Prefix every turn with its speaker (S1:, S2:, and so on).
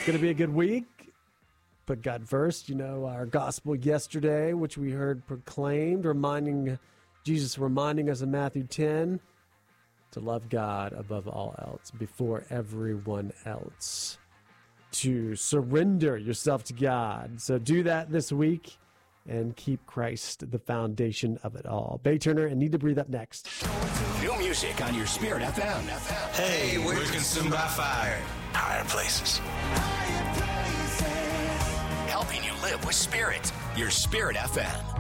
S1: It's going to be a good week. Put God first. You know, our gospel yesterday, which we heard proclaimed, Jesus reminding us in Matthew 10 to love God above all else, before everyone else, to surrender yourself to God. So do that this week and keep Christ the foundation of it all. Bay Turner and Need to Breathe up next.
S2: New music on your Spirit FM.
S3: Hey, we're consumed by fire. Higher places.
S2: Helping you live with Spirit. Your Spirit FM.